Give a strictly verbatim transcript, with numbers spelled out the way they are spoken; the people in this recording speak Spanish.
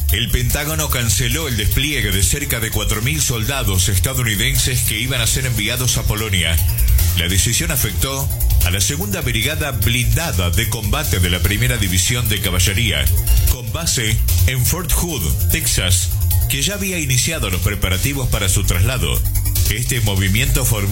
el Pentágono canceló el despliegue de cerca de cuatro mil soldados estadounidenses que iban a ser enviados a Polonia. La decisión afectó a la segunda Brigada Blindada de Combate de la Primera División de Caballería, con base en Fort Hood, Texas, que ya había iniciado los preparativos para su traslado. Este movimiento formó